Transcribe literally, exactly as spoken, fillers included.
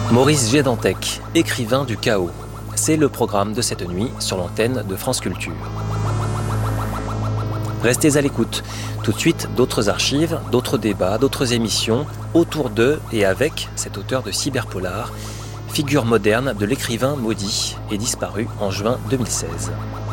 Maurice Gédantec, écrivain du chaos. C'est le programme de cette nuit sur l'antenne de France Culture. Restez à l'écoute. Tout de suite, d'autres archives, d'autres débats, d'autres émissions, autour de et avec cet auteur de cyberpolar, figure moderne de l'écrivain maudit et disparu en juin deux mille seize.